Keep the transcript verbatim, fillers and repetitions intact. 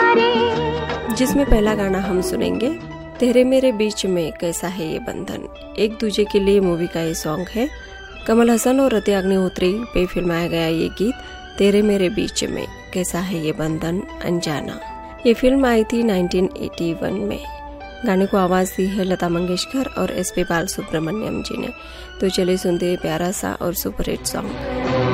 जिसमें पहला गाना हम सुनेंगे तेरे मेरे बीच में कैसा है ये बंधन। एक दूजे के लिए मूवी का ये सॉन्ग है। कमल हसन और रति अग्निहोत्री पे फिल्माया गया ये गीत तेरे मेरे बीच में कैसा है ये बंधन अनजाना। ये फिल्म आई थी नाइनटीन एटी वन में। गाने को आवाज दी है लता मंगेशकर और एस पी बालसुब्रमण्यम जी ने। तो चलिए सुनते हैं प्यारा सा और सुपरहिट सॉन्ग।